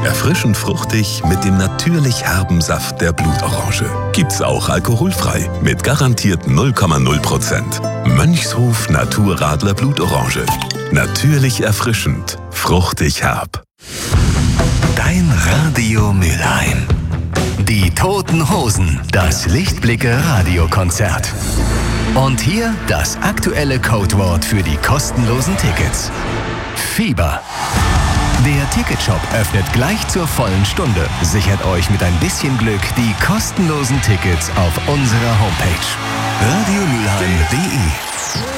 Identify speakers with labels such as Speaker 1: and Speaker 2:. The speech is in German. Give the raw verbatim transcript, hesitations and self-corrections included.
Speaker 1: Erfrischend fruchtig mit dem natürlich herben Saft der Blutorange. Gibt's auch alkoholfrei mit garantiert null Komma null Prozent. Mönchshof Naturradler Blutorange. Natürlich erfrischend, fruchtig herb.
Speaker 2: Dein Radio Mülheim. Die Toten Hosen, das Lichtblicke-Radiokonzert. Und hier das aktuelle Codewort für die kostenlosen Tickets. Fieber. Der Ticketshop öffnet gleich zur vollen Stunde. Sichert euch mit ein bisschen Glück die kostenlosen Tickets auf unserer Homepage. radio mülheim punkt de